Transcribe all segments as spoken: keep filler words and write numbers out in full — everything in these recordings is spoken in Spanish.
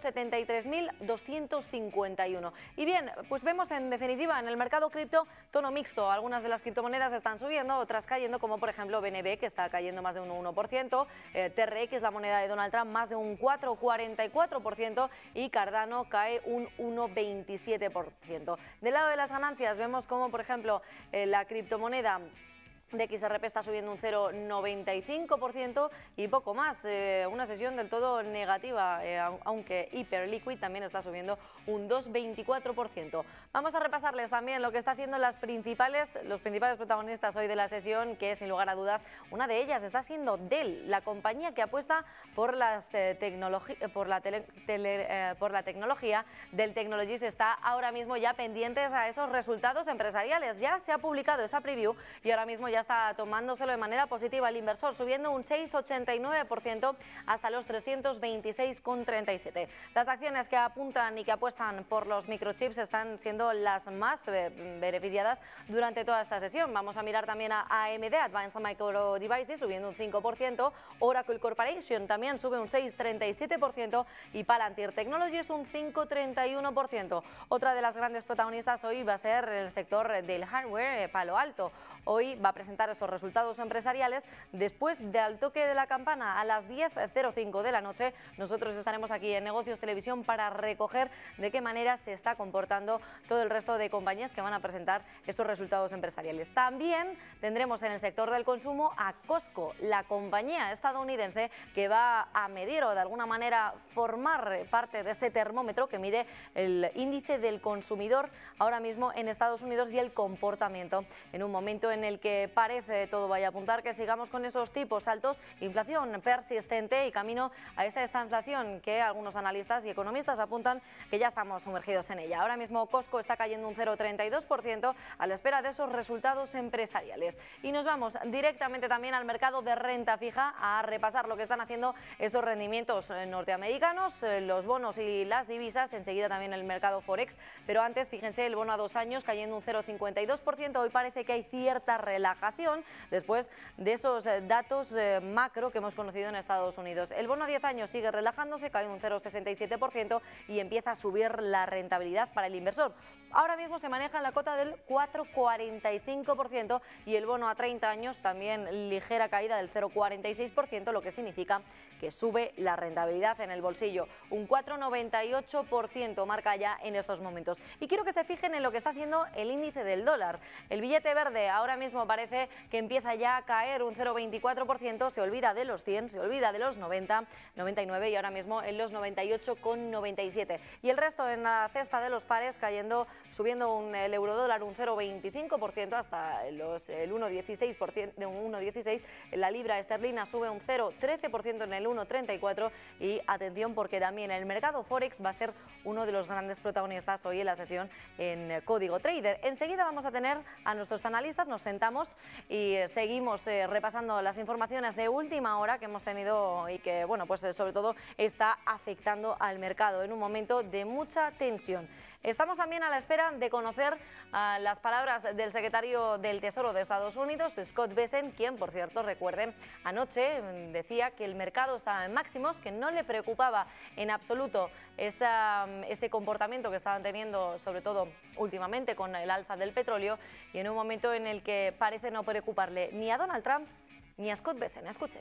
setenta y tres mil doscientos cincuenta y uno. Y bien, pues vemos en definitiva en el mercado cripto tono mixto. Algunas de las criptomonedas están subiendo, otras cayendo, como por ejemplo B N B, que está cayendo más de un uno por ciento, eh, T R X, la moneda de Donald Trump, más de un cuatro coma cuarenta y cuatro por ciento, y Cardano cae un uno coma veintisiete por ciento. Del lado de las ganancias vemos como por ejemplo eh, la criptomoneda de X R P está subiendo un cero coma noventa y cinco por ciento y poco más, eh, una sesión del todo negativa, eh, aunque Hyperliquid también está subiendo un dos coma veinticuatro por ciento. Vamos a repasarles también lo que está haciendo las principales, los principales protagonistas hoy de la sesión, que sin lugar a dudas una de ellas está siendo Dell, la compañía que apuesta por, las, eh, por, la, tele, tele, eh, por la tecnología. Dell Technologies está ahora mismo ya pendientes a esos resultados empresariales. Ya se ha publicado esa preview y ahora mismo ya está tomándoselo de manera positiva el inversor, subiendo un seis coma ochenta y nueve por ciento hasta los trescientos veintiséis coma treinta y siete. Las acciones que apuntan y que apuestan por los microchips están siendo las más eh, beneficiadas durante toda esta sesión. Vamos a mirar también a A M D, Advanced Micro Devices, subiendo un cinco por ciento, Oracle Corporation también sube un seis coma treinta y siete por ciento y Palantir Technologies un cinco coma treinta y uno por ciento. Otra de las grandes protagonistas hoy va a ser el sector del hardware, Palo Alto. Hoy va a presentar esos resultados empresariales después del toque de la campana a las diez cero cinco de la noche. Nosotros estaremos aquí en Negocios Televisión para recoger de qué manera se está comportando todo el resto de compañías que van a presentar esos resultados empresariales. También tendremos en el sector del consumo a Costco, la compañía estadounidense que va a medir o de alguna manera formar parte de ese termómetro que mide el índice del consumidor ahora mismo en Estados Unidos y el comportamiento en un momento en el que parece todo vaya a apuntar que sigamos con esos tipos altos, inflación persistente y camino a esa estanflación que algunos analistas y economistas apuntan que ya estamos sumergidos en ella. Ahora mismo Costco está cayendo un cero coma treinta y dos por ciento a la espera de esos resultados empresariales. Y nos vamos directamente también al mercado de renta fija a repasar lo que están haciendo esos rendimientos norteamericanos, los bonos y las divisas, enseguida también el mercado Forex, pero antes fíjense el bono a dos años cayendo un cero coma cincuenta y dos por ciento, hoy parece que hay cierta relajación después de esos datos macro que hemos conocido en Estados Unidos. El bono a diez años sigue relajándose, cae un cero coma sesenta y siete por ciento y empieza a subir la rentabilidad para el inversor. Ahora mismo se maneja en la cota del cuatro coma cuarenta y cinco por ciento y el bono a treinta años también ligera caída del cero coma cuarenta y seis por ciento, lo que significa que sube la rentabilidad en el bolsillo. Un cuatro coma noventa y ocho por ciento marca ya en estos momentos. Y quiero que se fijen en lo que está haciendo el índice del dólar. El billete verde ahora mismo parece que empieza ya a caer un cero coma veinticuatro por ciento, se olvida de los cien, se olvida de los noventa, noventa y nueve y ahora mismo en los noventa y ocho coma noventa y siete. Y el resto en la cesta de los pares cayendo, subiendo un, el eurodólar un cero coma veinticinco por ciento hasta los, el uno coma dieciséis por ciento, de un uno coma dieciséis, la libra esterlina sube un cero coma trece por ciento en el uno coma treinta y cuatro y atención porque también el mercado Forex va a ser uno de los grandes protagonistas hoy en la sesión en Código Trader. Enseguida vamos a tener a nuestros analistas, nos sentamos y seguimos eh, repasando las informaciones de última hora que hemos tenido y que, bueno, pues eh, sobre todo está afectando al mercado en un momento de mucha tensión. Estamos también a la espera de conocer uh, las palabras del secretario del Tesoro de Estados Unidos, Scott Bessent, quien, por cierto, recuerden, anoche decía que el mercado estaba en máximos, que no le preocupaba en absoluto esa, ese comportamiento que estaban teniendo, sobre todo últimamente con el alza del petróleo, y en un momento en el que parece no preocuparle ni a Donald Trump ni a Scott Bessent. Escuchen.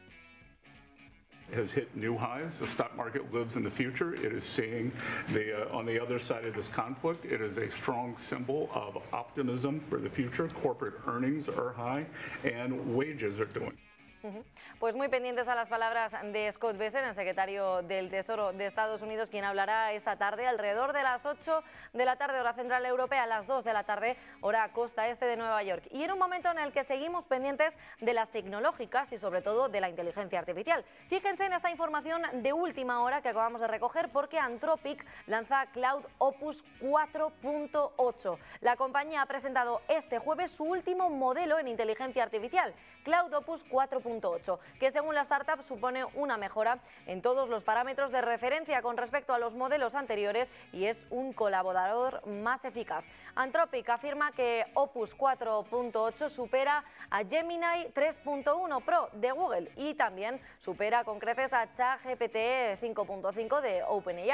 Has hit new highs. The stock market lives in the future. It is seeing the uh, on the other side of this conflict. It is a strong symbol of optimism for the future. Corporate earnings are high and wages are doing. Pues muy pendientes a las palabras de Scott Bessent, el secretario del Tesoro de Estados Unidos, quien hablará esta tarde alrededor de las ocho de la tarde, hora central europea, a las dos de la tarde, hora costa este de Nueva York. Y en un momento en el que seguimos pendientes de las tecnológicas y sobre todo de la inteligencia artificial. Fíjense en esta información de última hora que acabamos de recoger porque Anthropic lanza Cloud Opus cuatro punto ocho. La compañía ha presentado este jueves su último modelo en inteligencia artificial, Cloud Opus cuatro punto ocho, que según la startup supone una mejora en todos los parámetros de referencia con respecto a los modelos anteriores y es un colaborador más eficaz. Anthropic afirma que Opus cuatro punto ocho supera a Gemini tres punto uno Pro de Google y también supera con creces a ChatGPT cinco punto cinco de OpenAI.